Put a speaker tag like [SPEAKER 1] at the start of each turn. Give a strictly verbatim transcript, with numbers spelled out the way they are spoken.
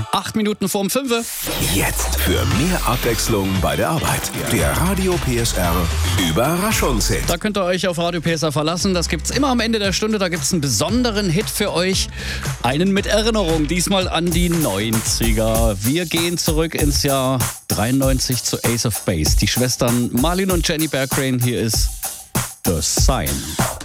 [SPEAKER 1] Acht Minuten vorm Fünfe.
[SPEAKER 2] Jetzt für mehr Abwechslung bei der Arbeit. Der Radio P S R Überraschungshit.
[SPEAKER 1] Da könnt ihr euch auf Radio P S R verlassen. Das gibt's immer am Ende der Stunde. Da gibt's einen besonderen Hit für euch. Einen mit Erinnerung. Diesmal an die neunziger. Wir gehen zurück ins Jahr dreiundneunzig zu Ace of Base. Die Schwestern Marlene und Jenny Berggren. Hier ist The Sign.